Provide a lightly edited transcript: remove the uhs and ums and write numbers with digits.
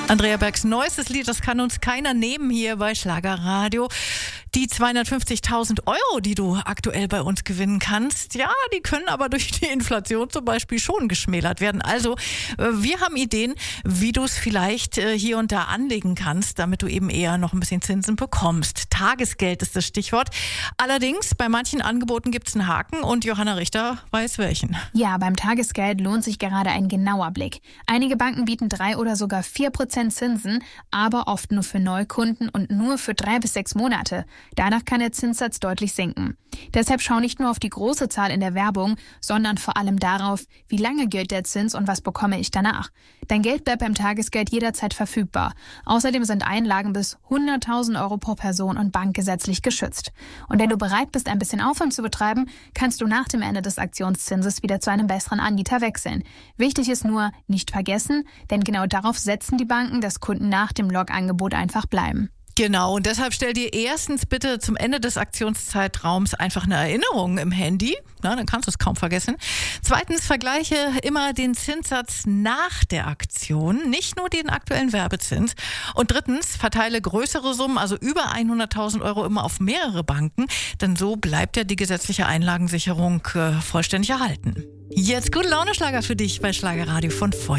Andrea Bergs neuestes Lied, das kann uns keiner nehmen hier bei Schlagerradio. Die 250.000 Euro, die du aktuell bei uns gewinnen kannst, ja, die können aber durch die Inflation zum Beispiel schon geschmälert werden. Also, wir haben Ideen, wie du es vielleicht hier und da anlegen kannst, damit du eben eher noch ein bisschen Zinsen bekommst. Tagesgeld ist das Stichwort. Allerdings, bei manchen Angeboten gibt es einen Haken und Johanna Richter weiß welchen. Ja, beim Tagesgeld lohnt sich gerade ein genauer Blick. Einige Banken bieten 3 oder sogar 4% Zinsen, aber oft nur für Neukunden und nur für 3 bis 6 Monate. Danach kann der Zinssatz deutlich sinken. Deshalb schau nicht nur auf die große Zahl in der Werbung, sondern vor allem darauf, wie lange gilt der Zins und was bekomme ich danach. Dein Geld bleibt beim Tagesgeld jederzeit verfügbar. Außerdem sind Einlagen bis 100.000 Euro pro Person und Bank gesetzlich geschützt. Und wenn du bereit bist, ein bisschen Aufwand zu betreiben, kannst du nach dem Ende des Aktionszinses wieder zu einem besseren Anbieter wechseln. Wichtig ist nur, nicht vergessen, denn genau darauf setzen die Banken, dass Kunden nach dem Log-Angebot einfach bleiben. Genau, und deshalb stell dir erstens bitte zum Ende des Aktionszeitraums einfach eine Erinnerung im Handy. Na, dann kannst du es kaum vergessen. Zweitens, vergleiche immer den Zinssatz nach der Aktion, nicht nur den aktuellen Werbezins. Und drittens, verteile größere Summen, also über 100.000 Euro, immer auf mehrere Banken, denn so bleibt ja die gesetzliche Einlagensicherung vollständig erhalten. Jetzt gute Laune-Schlager für dich bei Schlagerradio von Feuer.